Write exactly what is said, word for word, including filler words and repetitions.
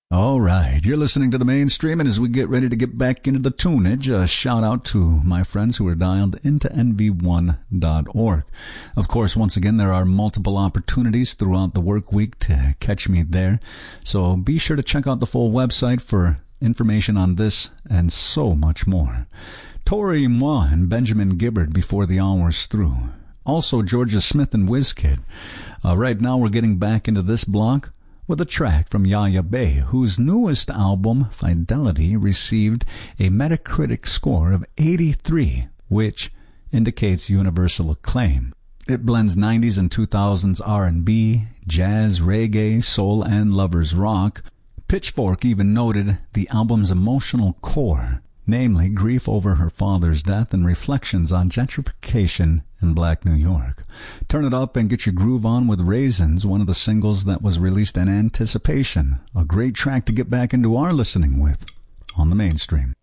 All right, you're listening to the Mainstream, and as we get ready to get back into the tunage, a shout out to my friends who are dialed into N V one dot org. Of course, once again, there are multiple opportunities throughout the work week to catch me there, so be sure to check out the full website for information on this and so much more. Tori Moore and Benjamin Gibbard before the hour's through. Also, Georgia Smith and WizKid. Uh, right now, we're getting back into this block with a track from Yaya Bey, whose newest album, Fidelity, received a Metacritic score of eighty-three, which indicates universal acclaim. It blends nineties and two thousands R and B, jazz, reggae, soul, and lovers rock. Pitchfork even noted the album's emotional core, namely grief over her father's death and reflections on gentrification in Black New York. Turn it up and get your groove on with Raisins, one of the singles that was released in anticipation. A great track to get back into our listening with on the Mainstream.